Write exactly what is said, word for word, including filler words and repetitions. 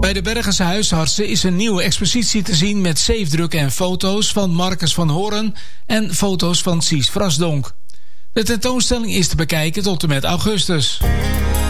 Bij de Bergense huisartsen is een nieuwe expositie te zien met zeefdrukken en foto's van Marcus van Hoorn en foto's van Sies Vrasdonk. De tentoonstelling is te bekijken tot en met augustus.